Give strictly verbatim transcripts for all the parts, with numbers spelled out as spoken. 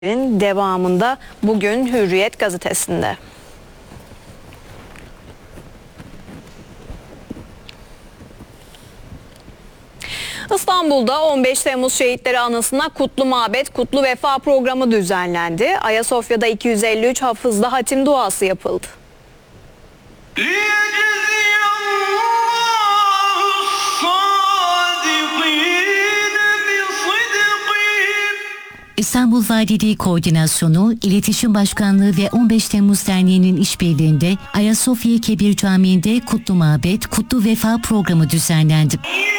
devamında bugün Hürriyet gazetesinde. İstanbul'da on beş Temmuz şehitleri anısına Kutlu Mabet, Kutlu Vefa programı düzenlendi. Ayasofya'da iki yüz elli üç hafızda hatim duası yapıldı. İstanbul Valiliği Koordinasyonu, İletişim Başkanlığı ve on beş Temmuz Derneği'nin işbirliğinde Ayasofya Kebir Camii'nde Kutlu Mabet, Kutlu Vefa programı düzenlendi.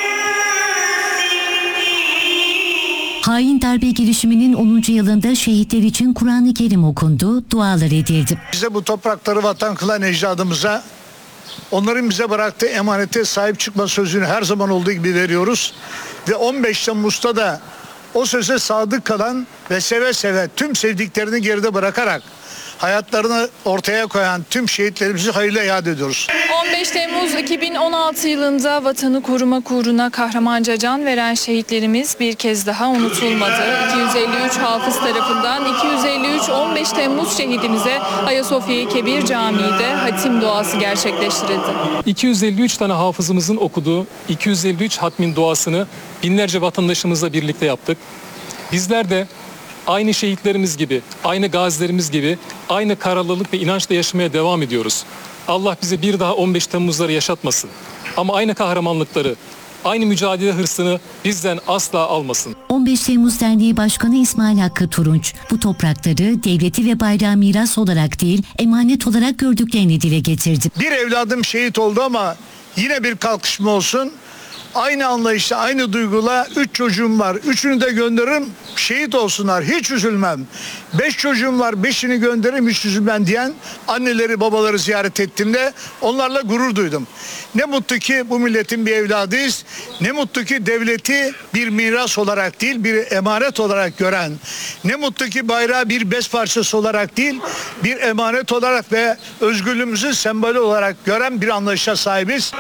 Hain darbe girişiminin onuncu yılında şehitler için Kur'an-ı Kerim okundu, dualar edildi. Bize bu toprakları vatan kılan ecdadımıza, onların bize bıraktığı emanete sahip çıkma sözünü her zaman olduğu gibi veriyoruz. Ve on beş Temmuz'da da o söze sadık kalan ve seve seve tüm sevdiklerini geride bırakarak hayatlarını ortaya koyan tüm şehitlerimizi hayırla yad ediyoruz. on beş Temmuz iki bin on altı yılında vatanı korumak uğruna kahramanca can veren şehitlerimiz bir kez daha unutulmadı. iki yüz elli üç hafız tarafından iki yüz elli üç on beş Temmuz şehidimize Ayasofya Kebir Camii'de hatim duası gerçekleştirildi. iki yüz elli üç tane hafızımızın okuduğu iki yüz elli üç hatmin duasını binlerce vatandaşımızla birlikte yaptık. Bizler de aynı şehitlerimiz gibi, aynı gazilerimiz gibi aynı kararlılık ve inançla yaşamaya devam ediyoruz. Allah bize bir daha on beş Temmuz'ları yaşatmasın. Ama aynı kahramanlıkları, aynı mücadele hırsını bizden asla almasın. on beş Temmuz Derneği Başkanı İsmail Hakkı Turunç, bu toprakları devleti ve bayrağı miras olarak değil, emanet olarak gördüklerini dile getirdi. Bir evladım şehit oldu ama yine bir kalkışma olsun. Aynı anlayışla, aynı duyguyla üç çocuğum var. Üçünü de gönderirim, şehit olsunlar. Hiç üzülmem. Beş çocuğum var, beşini gönderirim, hiç üzülmem diyen anneleri, babaları ziyaret ettiğimde onlarla gurur duydum. Ne mutlu ki bu milletin bir evladıyız. Ne mutlu ki devleti bir miras olarak değil, bir emanet olarak gören. Ne mutlu ki bayrağı bir bez parçası olarak değil, bir emanet olarak ve özgürlüğümüzün sembolü olarak gören bir anlayışa sahibiz.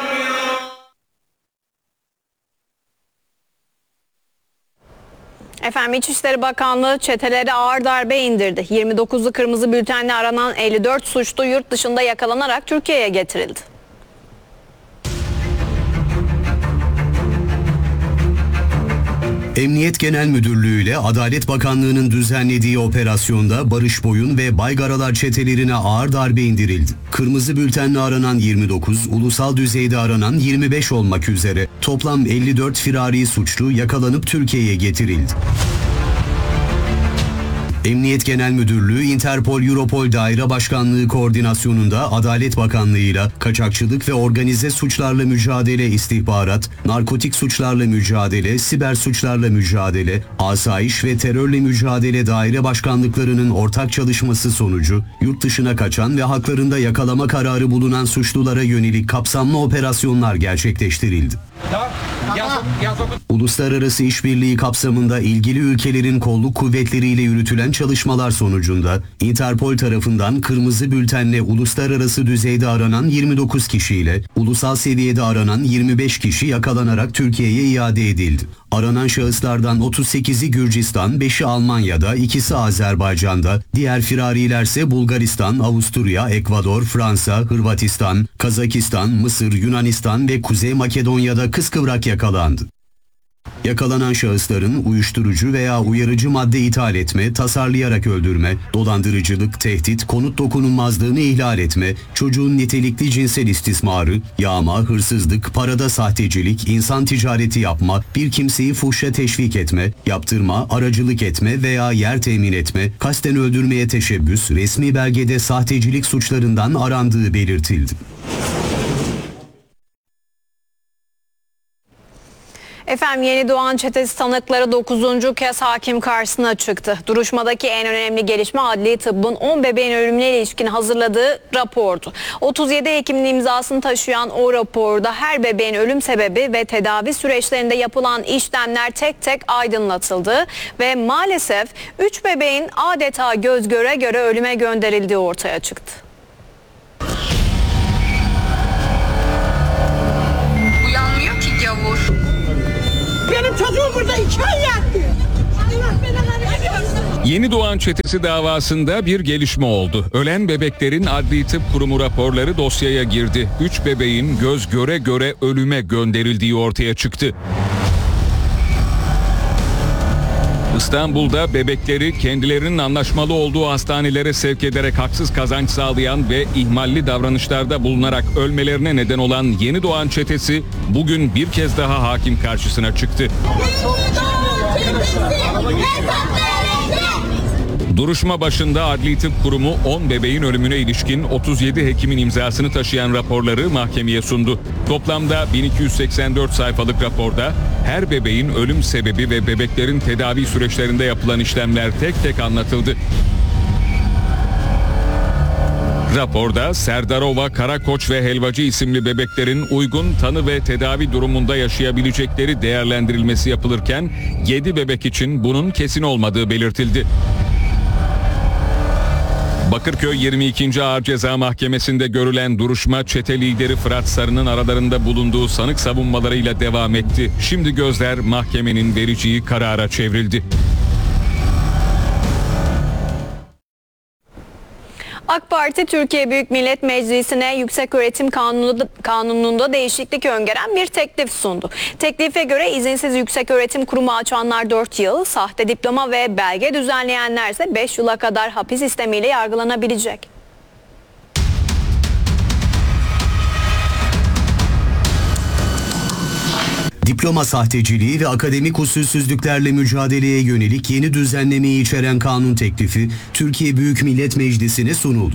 Efendim İçişleri Bakanlığı çetelere ağır darbe indirdi. yirmi dokuzlu kırmızı bültenle aranan elli dört suçlu yurt dışında yakalanarak Türkiye'ye getirildi. Emniyet Genel Müdürlüğü ile Adalet Bakanlığı'nın düzenlediği operasyonda Barış Boyun ve Baygaralar çetelerine ağır darbe indirildi. Kırmızı bültenle aranan yirmi dokuz, ulusal düzeyde aranan yirmi beş olmak üzere toplam elli dört firari suçlu yakalanıp Türkiye'ye getirildi. Emniyet Genel Müdürlüğü, Interpol Europol Daire Başkanlığı koordinasyonunda Adalet Bakanlığı ile Kaçakçılık ve Organize Suçlarla Mücadele İstihbarat, Narkotik Suçlarla Mücadele, Siber Suçlarla Mücadele, Asayiş ve Terörle Mücadele Daire Başkanlıklarının ortak çalışması sonucu yurt dışına kaçan ve haklarında yakalama kararı bulunan suçlulara yönelik kapsamlı operasyonlar gerçekleştirildi. Uluslararası işbirliği kapsamında ilgili ülkelerin kolluk kuvvetleriyle yürütülen çalışmalar sonucunda Interpol tarafından kırmızı bültenle uluslararası düzeyde aranan yirmi dokuz kişiyle ulusal seviyede aranan yirmi beş kişi yakalanarak Türkiye'ye iade edildi. Aranan şahıslardan otuz sekizi Gürcistan, beşi Almanya'da, ikisi Azerbaycan'da, diğer firarilerse Bulgaristan, Avusturya, Ekvador, Fransa, Hırvatistan, Kazakistan, Mısır, Yunanistan ve Kuzey Makedonya'da kıskıvrak yakalandı. Yakalanan şahısların uyuşturucu veya uyarıcı madde ithal etme, tasarlayarak öldürme, dolandırıcılık, tehdit, konut dokunulmazlığını ihlal etme, çocuğun nitelikli cinsel istismarı, yağma, hırsızlık, parada sahtecilik, insan ticareti yapma, bir kimseyi fuhşa teşvik etme, yaptırma, aracılık etme veya yer temin etme, kasten öldürmeye teşebbüs, resmi belgede sahtecilik suçlarından arandığı belirtildi. Efendim Yeni Doğan çetesi tanıkları dokuzuncu kez hakim karşısına çıktı. Duruşmadaki en önemli gelişme adli tıbbın on bebeğin ölümüne ilişkin hazırladığı rapordu. otuz yedi hekimin imzasını taşıyan o raporda her bebeğin ölüm sebebi ve tedavi süreçlerinde yapılan işlemler tek tek aydınlatıldı ve maalesef üç bebeğin adeta göz göre göre ölüme gönderildiği ortaya çıktı. Uyanmıyor ki gavur. Benim çocuğum burada iki ay yattı. Allah belanı versin. Yeni Doğan Çetesi davasında bir gelişme oldu. Ölen bebeklerin Adli Tıp Kurumu raporları dosyaya girdi. Üç bebeğin göz göre göre ölüme gönderildiği ortaya çıktı. İstanbul'da bebekleri kendilerinin anlaşmalı olduğu hastanelere sevk ederek haksız kazanç sağlayan ve ihmalli davranışlarda bulunarak ölmelerine neden olan Yeni Doğan Çetesi bugün bir kez daha hakim karşısına çıktı. Duruşma başında Adli Tıp Kurumu on bebeğin ölümüne ilişkin otuz yedi hekimin imzasını taşıyan raporları mahkemeye sundu. Toplamda bin iki yüz seksen dört sayfalık raporda her bebeğin ölüm sebebi ve bebeklerin tedavi süreçlerinde yapılan işlemler tek tek anlatıldı. Raporda Serdarova, Karakoç ve Helvacı isimli bebeklerin uygun tanı ve tedavi durumunda yaşayabilecekleri değerlendirilmesi yapılırken yedi bebek için bunun kesin olmadığı belirtildi. Bakırköy yirmi ikinci Ağır Ceza Mahkemesi'nde görülen duruşma çete lideri Fırat Sarı'nın aralarında bulunduğu sanık savunmalarıyla devam etti. Şimdi gözler mahkemenin vereceği karara çevrildi. AK Parti Türkiye Büyük Millet Meclisi'ne Yükseköğretim Kanunu, Kanunu'nda değişiklik öngören bir teklif sundu. Teklife göre izinsiz yükseköğretim kurumu açanlar dört yıl, sahte diploma ve belge düzenleyenler ise beş yıla kadar hapis sistemiyle yargılanabilecek. Diploma sahteciliği ve akademik usulsüzlüklerle mücadeleye yönelik yeni düzenlemeyi içeren kanun teklifi Türkiye Büyük Millet Meclisi'ne sunuldu.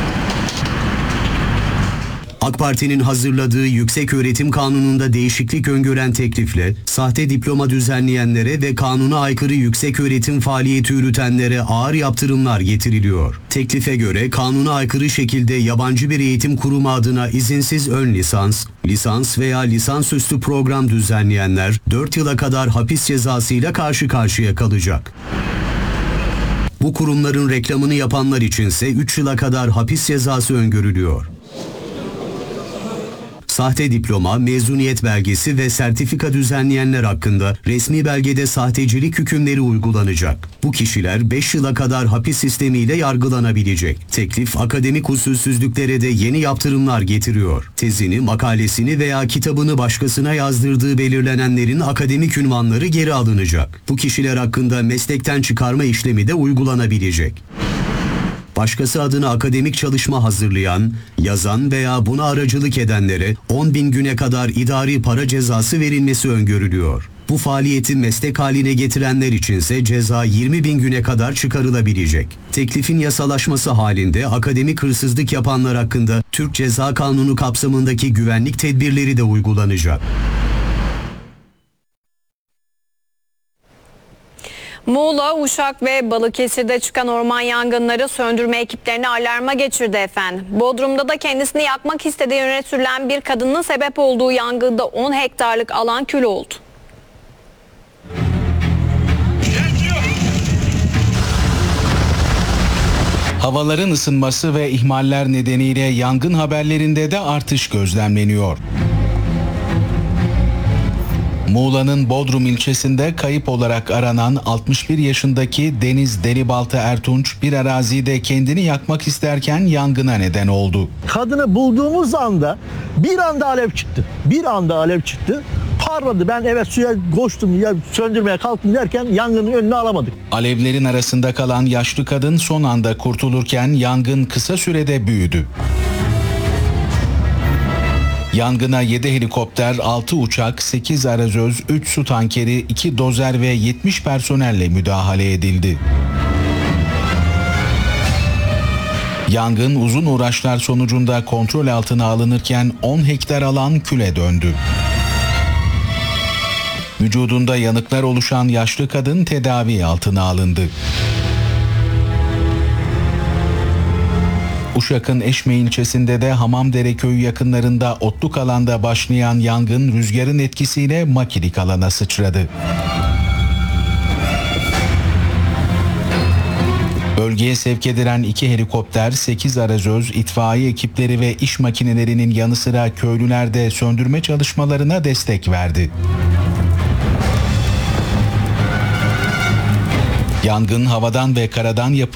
AK Parti'nin hazırladığı Yükseköğretim Kanunu'nda değişiklik öngören teklifle sahte diploma düzenleyenlere ve kanuna aykırı yükseköğretim faaliyeti yürütenlere ağır yaptırımlar getiriliyor. Teklife göre kanuna aykırı şekilde yabancı bir eğitim kurumu adına izinsiz ön lisans, lisans veya lisansüstü program düzenleyenler dört yıla kadar hapis cezasıyla karşı karşıya kalacak. Bu kurumların reklamını yapanlar içinse üç yıla kadar hapis cezası öngörülüyor. Sahte diploma, mezuniyet belgesi ve sertifika düzenleyenler hakkında resmi belgede sahtecilik hükümleri uygulanacak. Bu kişiler beş yıla kadar hapis sistemiyle yargılanabilecek. Teklif akademik usulsüzlüklere de yeni yaptırımlar getiriyor. Tezini, makalesini veya kitabını başkasına yazdırdığı belirlenenlerin akademik ünvanları geri alınacak. Bu kişiler hakkında meslekten çıkarma işlemi de uygulanabilecek. Başkası adına akademik çalışma hazırlayan, yazan veya buna aracılık edenlere on bin güne kadar idari para cezası verilmesi öngörülüyor. Bu faaliyeti meslek haline getirenler içinse ceza yirmi bin güne kadar çıkarılabilecek. Teklifin yasalaşması halinde akademik hırsızlık yapanlar hakkında Türk Ceza Kanunu kapsamındaki güvenlik tedbirleri de uygulanacak. Muğla, Uşak ve Balıkesir'de çıkan orman yangınları söndürme ekiplerini alarma geçirdi efendim. Bodrum'da da kendisini yakmak istediği yöne sürülen bir kadının sebep olduğu yangında on hektarlık alan kül oldu. Havaların ısınması ve ihmaller nedeniyle yangın haberlerinde de artış gözlemleniyor. Muğla'nın Bodrum ilçesinde kayıp olarak aranan altmış bir yaşındaki Deniz Delibaltı Ertunç bir arazide kendini yakmak isterken yangına neden oldu. Kadını bulduğumuz anda bir anda alev çıktı. Bir anda alev çıktı. Parladı. Ben evet suya koştum ya söndürmeye kalktım derken yangının önünü alamadık. Alevlerin arasında kalan yaşlı kadın son anda kurtulurken yangın kısa sürede büyüdü. Yangına yedi helikopter, altı uçak, sekiz arazöz, üç su tankeri, iki dozer ve yetmiş personelle müdahale edildi. Yangın uzun uğraşlar sonucunda kontrol altına alınırken on hektar alan küle döndü. Vücudunda yanıklar oluşan yaşlı kadın tedavi altına alındı. Uşak'ın Eşme ilçesinde de Hamamdere köyü yakınlarında otluk alanda başlayan yangın rüzgarın etkisiyle makilik alana sıçradı. Bölgeye sevk edilen iki helikopter, sekiz arazöz, itfaiye ekipleri ve iş makinelerinin yanı sıra köylüler de söndürme çalışmalarına destek verdi. Yangın havadan ve karadan yapılan